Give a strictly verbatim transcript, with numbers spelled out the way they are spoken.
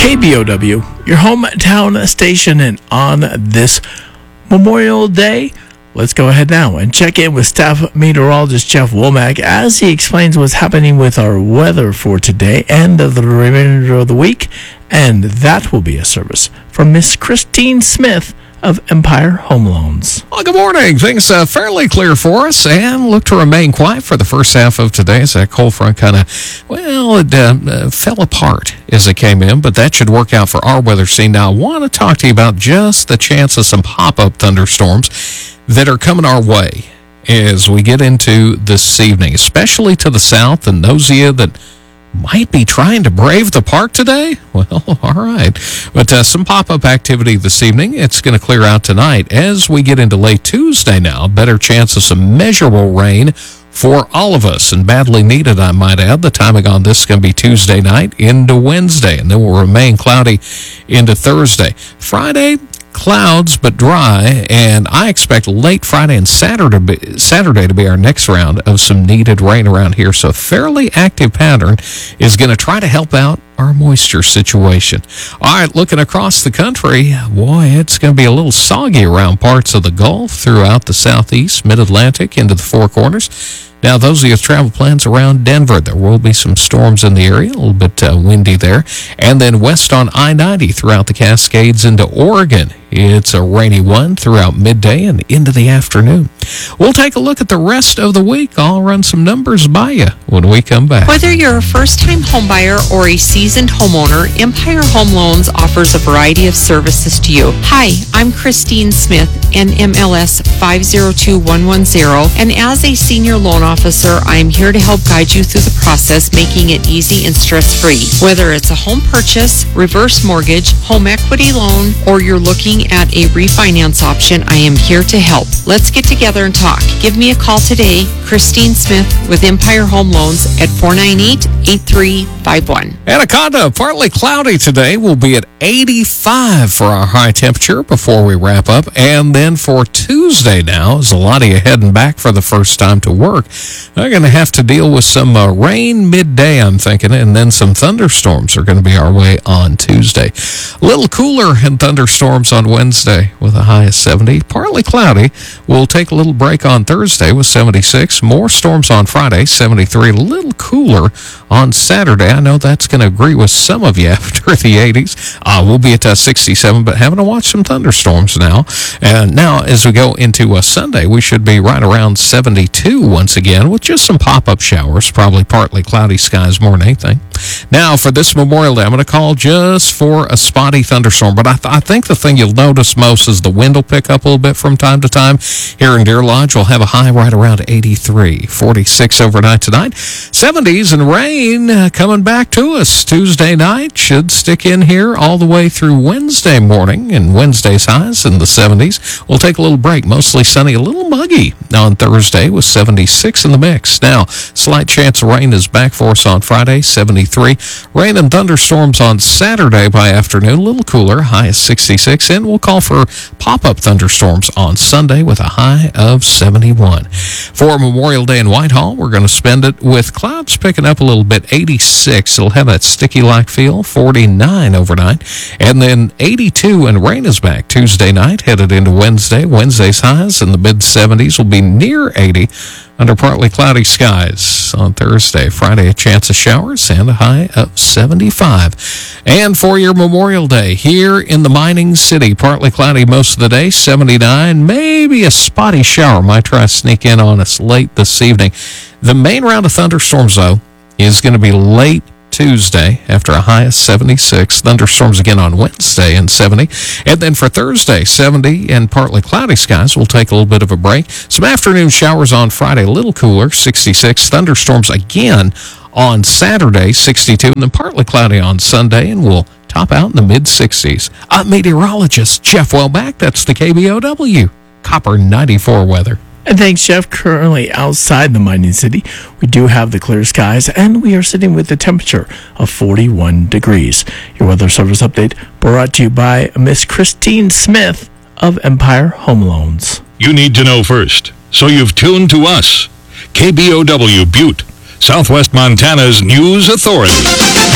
K B O W, your hometown station, and on this Memorial Day, let's go ahead now and check in with staff meteorologist Jeff Womack as he explains what's happening with our weather for today and the remainder of the week, and that will be a service from Miss Christine Smith of Empire Home Loans. Well, good morning. Things uh, fairly clear for us and look to remain quiet for the first half of today as that cold front kind of, well, it uh, uh, fell apart as it came in, but that should work out for our weather scene. Now, I want to talk to you about just the chance of some pop-up thunderstorms that are coming our way as we get into this evening, especially to the south, and those of you that might be trying to brave the park today. Well, all right. But uh, some pop-up activity this evening. It's going to clear out tonight. As we get into late Tuesday now, better chance of some measurable rain for all of us, and badly needed, I might add. The timing on this is going to be Tuesday night into Wednesday, and then will remain cloudy into Thursday. Friday, clouds but dry, and I expect late Friday and Saturday, Saturday to be our next round of some needed rain around here. So a fairly active pattern is going to try to help out our moisture situation. All right, looking across the country, boy, it's going to be a little soggy around parts of the Gulf, throughout the southeast, mid-Atlantic, into the Four Corners. Now, those of you with travel plans around Denver, there will be some storms in the area, a little bit uh, windy there. And then west on I ninety throughout the Cascades into Oregon. It's a rainy one throughout midday and into the afternoon. We'll take a look at the rest of the week. I'll run some numbers by you when we come back. Whether you're a first-time homebuyer or a seasoned homeowner, Empire Home Loans offers a variety of services to you. Hi, I'm Christine Smith, N M L S five zero two one one zero, and as a senior loan officer, I am here to help guide you through the process, making it easy and stress-free. Whether it's a home purchase, reverse mortgage, home equity loan, or you're looking at a refinance option, I am here to help. Let's get together and talk. Give me a call today, Christine Smith with Empire Home Loans at four nine eight, eight three five one. Anaconda, partly cloudy today. We'll be at eighty-five for our high temperature before we wrap up. And then for Tuesday now, as a lot of you heading back for the first time to work, they're going to have to deal with some uh, rain midday, I'm thinking, and then some thunderstorms are going to be our way on Tuesday. A little cooler and thunderstorms on Wednesday with a high of seventy. Partly cloudy. We'll take a little break on Thursday with seventy-six. More storms on Friday, seventy-three. A little cooler on Saturday. I know that's going to agree with some of you after the eighties. Uh, we'll be at uh, sixty-seven, but having to watch some thunderstorms now. And now, as we go into uh, Sunday, we should be right around seventy-two once again, with just some pop-up showers, probably partly cloudy skies more than anything. Now, for this Memorial Day, I'm going to call just for a spotty thunderstorm, but I, th- I think the thing you'll notice most is the wind will pick up a little bit from time to time. Here in Deer Lodge, we'll have a high right around eighty-three, forty-six overnight tonight. seventies and rain uh, coming back to us Tuesday night. Should stick in here all the way through Wednesday morning, and Wednesday's highs in the seventies. We'll take a little break, mostly sunny, a little muggy on Thursday with seventy-six in the mix. Now, slight chance of rain is back for us on Friday, seventy-three. Rain and thunderstorms on Saturday by afternoon, a little cooler, high of sixty-six. And we'll call for pop-up thunderstorms on Sunday with a high of seventy-one. For Memorial Day in Whitehall, we're going to spend it with clouds picking up a little bit, eighty-six. It'll have that sticky-like feel, forty-nine overnight. And then eighty-two, and rain is back Tuesday night, headed into Wednesday. Wednesday's highs in the mid-seventies will be near eighty under partly cloudy skies on Thursday. Friday, a chance of showers and a high of seventy-five. And for your Memorial Day, here in the mining city, partly cloudy most of the day, seventy-nine. Maybe a spotty shower might try to sneak in on us late this evening. The main round of thunderstorms, though, is going to be late Tuesday after a high of seventy-six. Thunderstorms again on Wednesday and seventy. And then for Thursday, seventy and partly cloudy skies. We'll take a little bit of a break. Some afternoon showers on Friday, a little cooler, sixty-six. Thunderstorms again on Saturday, sixty-two. And then partly cloudy on Sunday, and we'll top out in the mid-sixties. I'm meteorologist Jeff Wellback. That's the K B O W Copper ninety-four weather. And thanks, Jeff. Currently outside the mining city, we do have the clear skies, and we are sitting with a temperature of forty-one degrees. Your weather service update brought to you by Miss Christine Smith of Empire Home Loans. You need to know first, so you've tuned to us. K B O W Butte, Southwest Montana's news authority.